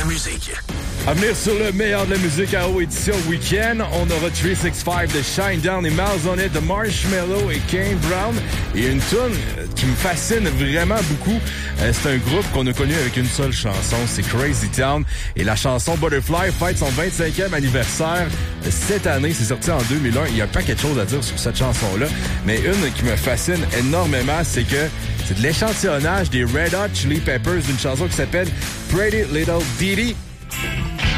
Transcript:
musique. À venir sur le meilleur de la musique à haut édition week-end, on aura 365 de Shinedown et Miles On It de Marshmello et Kane Brown. Et une tune qui me fascine vraiment beaucoup. C'est un groupe qu'on a connu avec une seule chanson, c'est Crazy Town. Et la chanson Butterfly fête son 25e anniversaire cette année. C'est sorti en 2001. Il y a un paquet de choses à dire sur cette chanson-là. Mais une qui me fascine énormément, c'est que c'est de l'échantillonnage des Red Hot Chili Peppers d'une chanson qui s'appelle Pretty Little Ditty.